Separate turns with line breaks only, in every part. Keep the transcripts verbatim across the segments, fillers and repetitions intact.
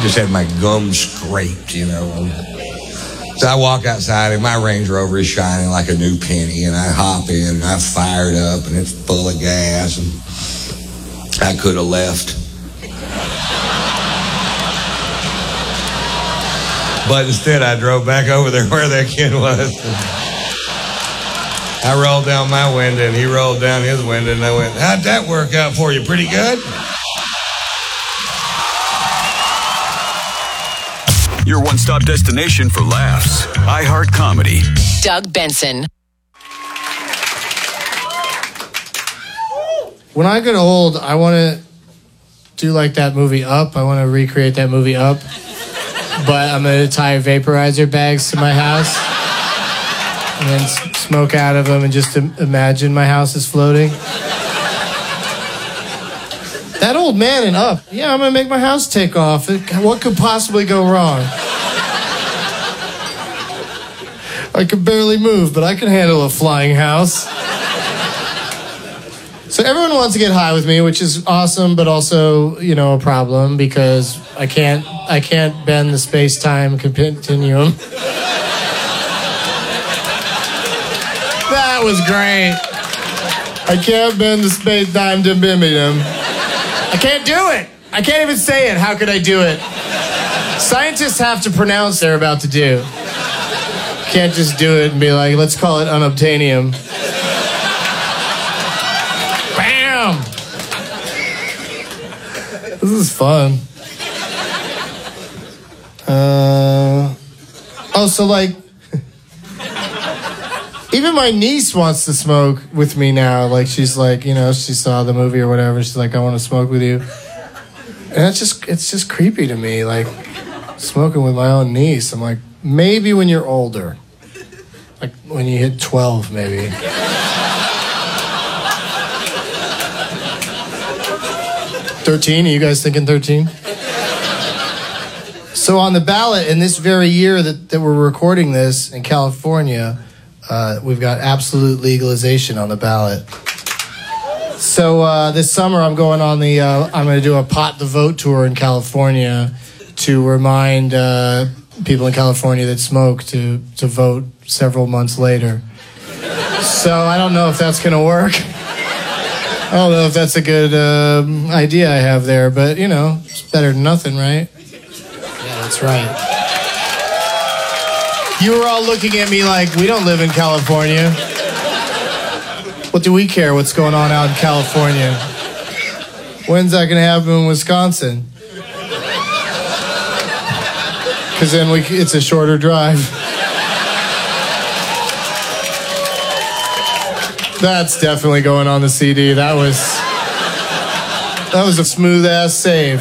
just had my gums scraped, you know. So I walk outside, and my Range Rover is shining like a new penny, and I hop in, and I fire it up, and it's full of gas, and I could have left. But instead, I drove back over there where that kid was. I rolled down my window, and he rolled down his window, and I went, how'd that work out for you? Pretty good?
Your one-stop destination for laughs. iHeart Comedy.
Doug Benson.
When I get old, I want to do like that movie Up. I want to recreate that movie Up. But I'm going to tie vaporizer bags to my house and then s- smoke out of them and just im- imagine my house is floating. That old man in Up, yeah, I'm going to make my house take off. It, what could possibly go wrong? I can barely move, but I can handle a flying house. So everyone wants to get high with me, which is awesome, but also, you know, a problem because I can't, I can't bend the space-time continuum. That was great. I can't bend the space-time continuum. I can't do it. I can't even say it. How could I do it? Scientists have to pronounce they're about to do. Can't just do it and be like, let's call it unobtainium. Bam! This is fun. Uh, oh, so like, even my niece wants to smoke with me now. Like, she's like, you know, she saw the movie or whatever. She's like, I want to smoke with you. And it's just, it's just creepy to me, like, smoking with my own niece. I'm like, maybe when you're older. Like, when you hit twelve, maybe. thirteen? Are you guys thinking thirteen? So on the ballot in this very year that, that we're recording this in California, uh, we've got absolute legalization on the ballot. So uh, this summer I'm going on the, uh, I'm going to do a Pot the Vote tour in California to remind uh, people in California that smoke to, to vote several months later. So I don't know if that's going to work. I don't know if that's a good um, idea I have there, but, you know, it's better than nothing, right? Yeah, that's right. You were all looking at me like, we don't live in California. What do we care what's going on out in California? When's that going to happen in Wisconsin? Because then we, it's a shorter drive. That's definitely going on the C D. That was that was a smooth ass save.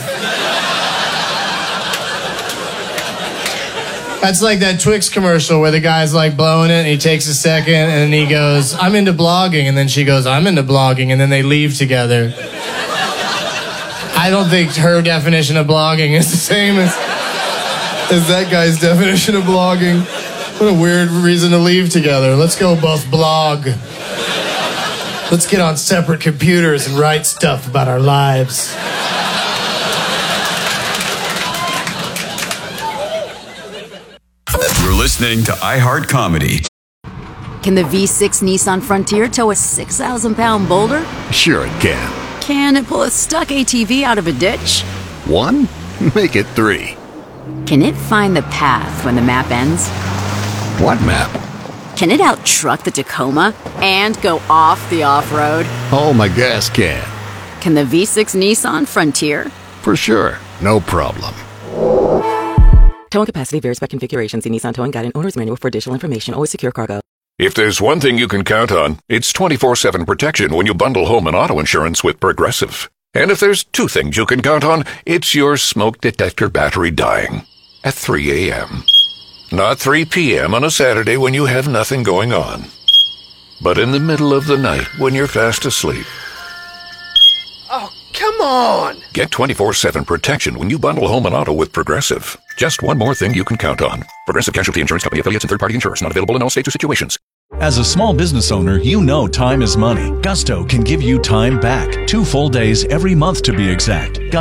That's like that Twix commercial where the guy's like blowing it and he takes a second and he goes, I'm into blogging, and then she goes, I'm into blogging, and then they leave together. I don't think her definition of blogging is the same as, as that guy's definition of blogging. What a weird reason to leave together. Let's go both blog. Let's get on separate computers and write stuff about our lives.
You're listening to iHeart Comedy.
Can the V six Nissan Frontier tow a six thousand pound boulder?
Sure it can.
Can it pull a stuck A T V out of a ditch?
One? Make it three.
Can it find the path when the map ends?
What map?
Can it out-truck the Tacoma and go off the off-road?
Oh, my gas can.
Can the V six Nissan Frontier?
For sure. No problem.
Towing capacity varies by configuration. See Nissan Towing Guide and Owner's Manual for additional information. Always secure cargo.
If there's one thing you can count on, it's twenty-four seven protection when you bundle home and auto insurance with Progressive. And if there's two things you can count on, it's your smoke detector battery dying at three a.m. Not three p.m. on a Saturday when you have nothing going on, but in the middle of the night when you're fast asleep.
Oh, come on!
Get twenty-four seven protection when you bundle home and auto with Progressive. Just one more thing you can count on. Progressive Casualty Insurance Company affiliates and third-party insurers. Not available in all states or situations.
As a small business owner, you know time is money. Gusto can give you time back. Two full days every month to be exact.